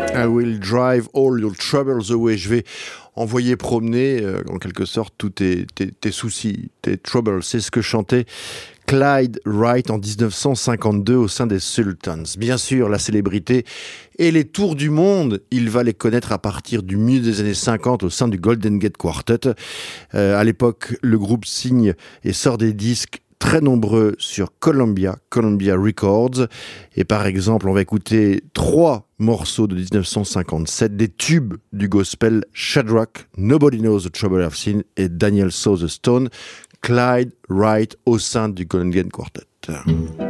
I will drive all your troubles away. Je vais envoyer promener, en quelque sorte, tous tes soucis, tes troubles. C'est ce que chantait Clyde Wright en 1952 au sein des Sultans. Bien sûr, la célébrité et les tours du monde, il va les connaître à partir du milieu des années 50 au sein du Golden Gate Quartet. À l'époque, le groupe signe et sort des disques très nombreux sur Columbia Records. Et par exemple, on va écouter 3 morceaux de 1957, des tubes du gospel: Shadrach, Nobody Knows the Trouble I've Seen et Daniel Saw the Stone. Clyde Wright au sein du Golden Gate Quartet.